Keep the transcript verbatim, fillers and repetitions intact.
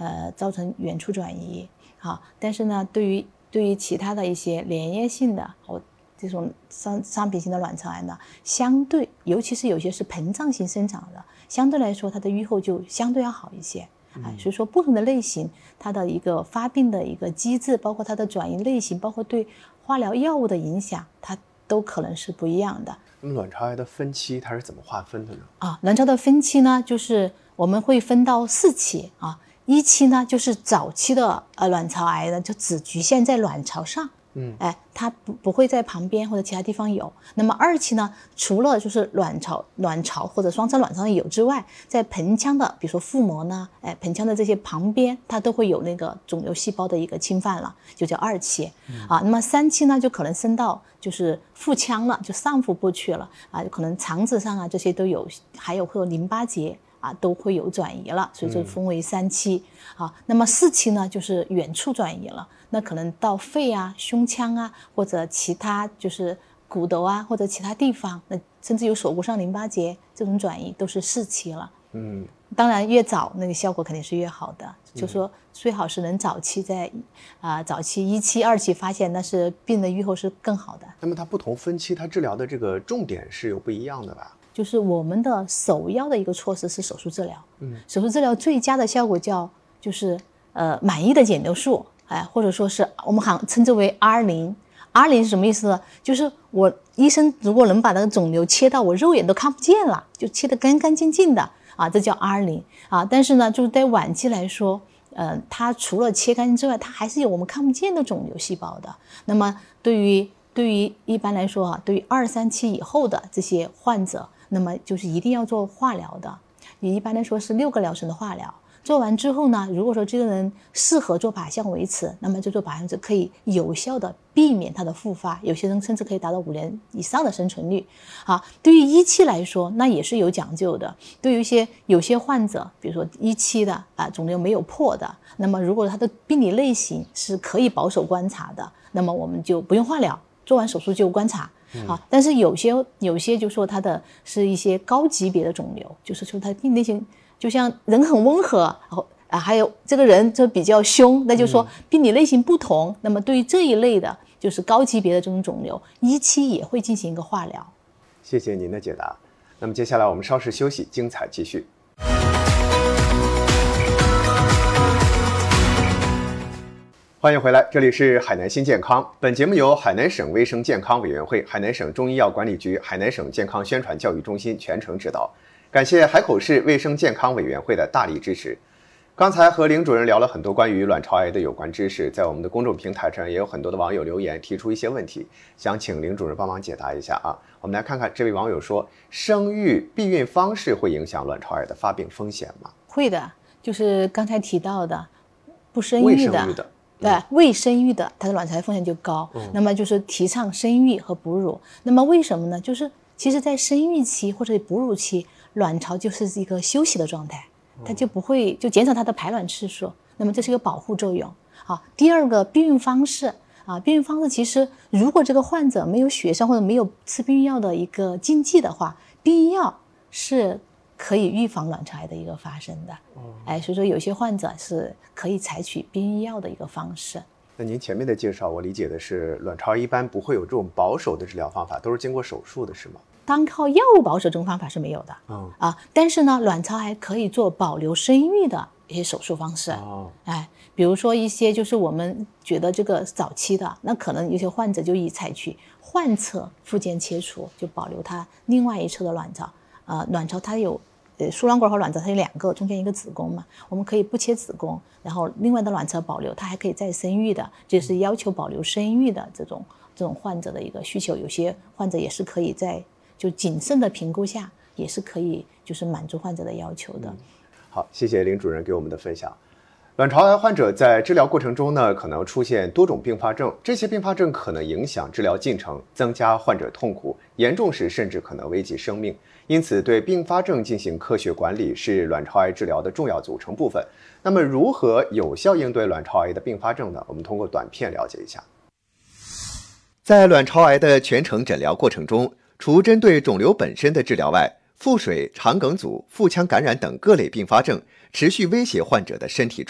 呃造成远处转移。好，但是呢，对于对于其他的一些连叶性的或这种商商品型的卵巢癌呢，相对尤其是有些是膨胀性生长的，相对来说它的预后就相对要好一些。哎，所以说不同的类型，它的一个发病的一个机制，包括它的转移类型，包括对化疗药物的影响，它都可能是不一样的。 那么卵巢癌的分期它是怎么划分的呢？ 啊，卵巢的分期呢，就是我们会分到四期啊。一期呢，就是早期的呃卵巢癌呢，就只局限在卵巢上。嗯，哎，它不不会在旁边或者其他地方有。那么二期呢，除了就是卵巢、卵巢或者双侧卵巢有之外，在盆腔的，比如说腹膜呢，哎，盆腔的这些旁边，它都会有那个肿瘤细胞的一个侵犯了，就叫二期。嗯、啊，那么三期呢，就可能升到就是腹腔了，就上腹部去了啊，可能肠子上啊这些都有，还有会有淋巴结。啊，都会有转移了，所以就分为三期。嗯、啊，那么四期呢，就是远处转移了，那可能到肺啊、胸腔啊，或者其他就是骨头啊，或者其他地方，那甚至有锁骨上淋巴结这种转移都是四期了。嗯，当然越早那个效果肯定是越好的，嗯、就说最好是能早期在啊、呃、早期一期、二期发现，那是病的预后是更好的。 那么它不同分期，它治疗的这个重点是有不一样的吧？ 就是我们的首要的一个措施是手术治疗，嗯，手术治疗最佳的效果叫就是呃满意的减瘤数，哎，或者说是我们行称之为 R 零。R 零是什么意思呢？就是我医生如果能把那个肿瘤切到我肉眼都看不见了，就切得干干净净的啊，这叫 R 零啊。但是呢，就是在晚期来说，呃，它除了切干净之外，它还是有我们看不见的肿瘤细胞的。那么对于对于一般来说啊，对于二三期以后的这些患者，那么就是一定要做化疗的，也一般来说是六个疗程的化疗。做完之后呢，如果说这个人适合做靶向维持，那么就做靶向维持可以有效的避免他的复发，有些人甚至可以达到五年以上的生存率。啊，对于一期来说，那也是有讲究的。对于一些有些患者，比如说一期的啊肿瘤没有破的，那么如果他的病理类型是可以保守观察的，那么我们就不用化疗，做完手术就观察。啊，但是有些有些就说它的是一些高级别的肿瘤，就是说它病类型就像人很温和，然后啊还有这个人就比较凶，那就说病理类型不同。嗯、那么对于这一类的，就是高级别的这种肿瘤，一期也会进行一个化疗。 谢谢您的解答。那么接下来我们稍事休息，精彩继续。欢迎回来，这里是海南新健康。本节目由海南省卫生健康委员会、海南省中医药管理局、海南省健康宣传教育中心全程指导，感谢海口市卫生健康委员会的大力支持。刚才和林主任聊了很多关于卵巢癌的有关知识，在我们的公众平台上也有很多的网友留言提出一些问题，想请林主任帮忙解答一下啊。我们来看看这位网友说，生育避孕方式会影响卵巢癌的发病风险吗？ 会的，就是刚才提到的不生育的。 未生育的对，未生育的它的卵巢癌风险就高。嗯、那么就是提倡生育和哺乳。那么为什么呢？就是其实在生育期或者哺乳期，卵巢就是一个休息的状态，它就不会就减少它的排卵次数。那么这是一个保护作用。好，第二个避孕方式啊，避孕方式其实如果这个患者没有血栓或者没有吃避孕药的一个禁忌的话，避孕药是可以预防卵巢癌的一个发生的。哎，所以说有些患者是可以采取避孕药的一个方式。 那您前面的介绍，我理解的是卵巢癌一般不会有这种保守的治疗方法，都是经过手术的，是吗？ 单靠药物保守这种方法是没有的。嗯啊，但是呢，卵巢癌可以做保留生育的一些手术方式。哦，哎，比如说一些就是我们觉得这个早期的，那可能有些患者就以采取患侧附件切除，就保留它另外一侧的卵巢。呃，卵巢它有。呃，输卵管和卵巢它有两个，中间一个子宫嘛，我们可以不切子宫，然后另外的卵巢保留，它还可以再生育的，这是要求保留生育的这种这种患者的一个需求。有些患者也是可以在就谨慎的评估下，也是可以就是满足患者的要求的。嗯、 好，谢谢林主任给我们的分享。卵巢癌患者在治疗过程中呢，可能出现多种并发症，这些并发症可能影响治疗进程，增加患者痛苦，严重时甚至可能危及生命。因此，对并发症进行科学管理是卵巢癌治疗的重要组成部分。那么，如何有效应对卵巢癌的并发症呢？我们通过短片了解一下。在卵巢癌的全程诊疗过程中，除针对肿瘤本身的治疗外，腹水、肠梗阻、腹腔感染等各类并发症持续威胁患者的身体